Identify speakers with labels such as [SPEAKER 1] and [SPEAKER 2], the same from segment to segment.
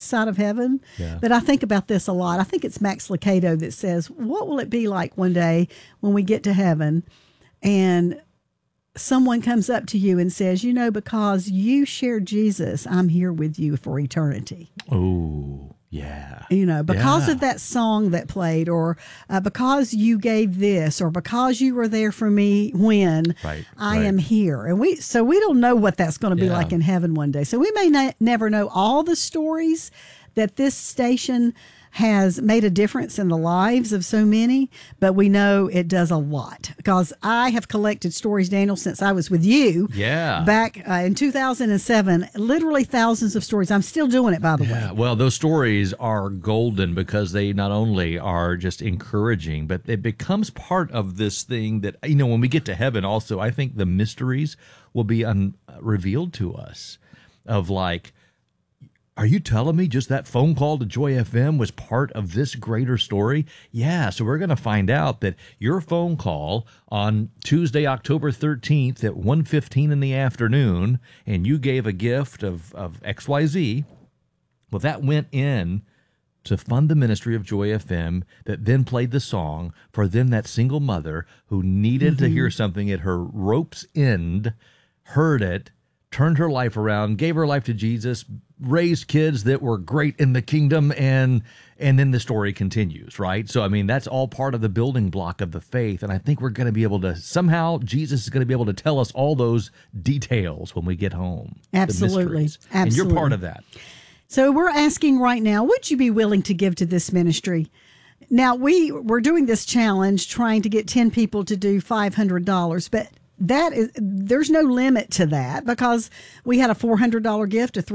[SPEAKER 1] side of heaven.
[SPEAKER 2] Yeah.
[SPEAKER 1] But I think about this a lot. I think it's Max Lucado that says, what will it be like one day when we get to heaven and someone comes up to you and says, you know, because you shared Jesus, I'm here with you for eternity.
[SPEAKER 2] Oh, yeah.
[SPEAKER 1] You know, because of that song that played, or because you gave this, or because you were there for me when I am here. And we don't know what that's going to be like in heaven one day. So we may never know all the stories that this station has made a difference in the lives of so many, but we know it does a lot, because I have collected stories, Daniel, since I was with you back in 2007, literally thousands of stories. I'm still doing it, by the way.
[SPEAKER 2] Well, those stories are golden because they not only are just encouraging, but it becomes part of this thing that, you know, when we get to heaven also, I think the mysteries will be revealed to us of like, are you telling me just that phone call to Joy FM was part of this greater story? Yeah, so we're going to find out that your phone call on Tuesday, October 13th at 1:15 in the afternoon, and you gave a gift of XYZ, well, that went in to fund the ministry of Joy FM, that then played the song for then that single mother who needed to hear something at her rope's end, heard it, turned her life around, gave her life to Jesus, raised kids that were great in the kingdom, and then the story continues, right? So, I mean, that's all part of the building block of the faith, and I think we're going to be able to, somehow, Jesus is going to be able to tell us all those details when we get home.
[SPEAKER 1] Absolutely.
[SPEAKER 2] And you're part of that.
[SPEAKER 1] So we're asking right now, would you be willing to give to this ministry? Now, we're doing this challenge trying to get 10 people to do $500, but there's no limit to that, because we had a $400 gift, a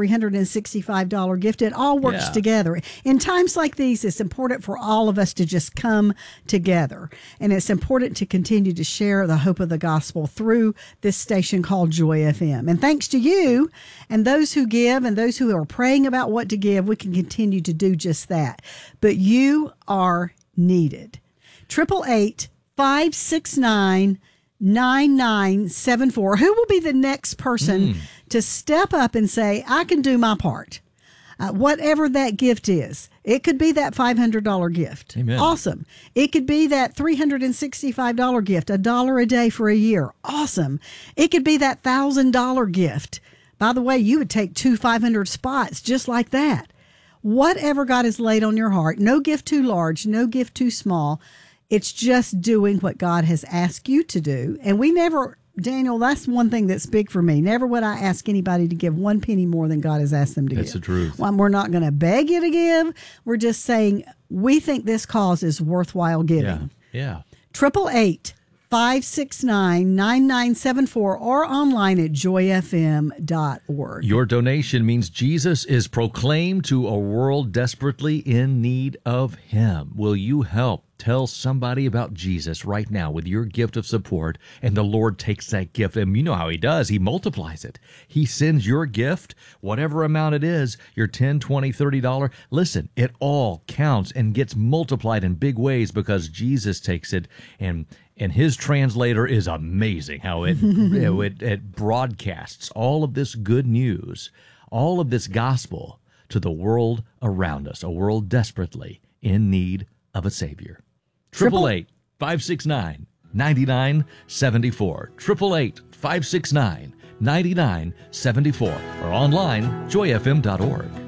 [SPEAKER 1] $365 gift. It all works together. In times like these, it's important for all of us to just come together. And it's important to continue to share the hope of the gospel through this station called Joy FM. And thanks to you and those who give and those who are praying about what to give, we can continue to do just that. But you are needed. 888-569-9974. Who will be the next person to step up and say, I can do my part? Whatever that gift is. It could be that $500 gift.
[SPEAKER 2] Amen.
[SPEAKER 1] Awesome. It could be that $365 gift, $1 a day for a year. Awesome. It could be that $1,000 gift. By the way, you would take 2 500 spots just like that. Whatever God has laid on your heart, no gift too large, no gift too small. It's just doing what God has asked you to do. And we never, Daniel, that's one thing that's big for me. Never would I ask anybody to give 1 penny more than God has asked them to give.
[SPEAKER 2] That's the truth.
[SPEAKER 1] Well, we're not going to beg you to give. We're just saying we think this cause is worthwhile giving.
[SPEAKER 2] Yeah.
[SPEAKER 1] 888-569-9974 or online at joyfm.org.
[SPEAKER 2] Your donation means Jesus is proclaimed to a world desperately in need of Him. Will you help tell somebody about Jesus right now with your gift of support? And the Lord takes that gift, and you know how He does. He multiplies it. He sends your gift, whatever amount it is, your $10, $20, $30. Listen, it all counts and gets multiplied in big ways because Jesus takes it, and His translator is amazing how it, it broadcasts all of this good news, all of this gospel to the world around us, a world desperately in need of a Savior. 888-569-9974. 888-569-9974. Or online, joyfm.org.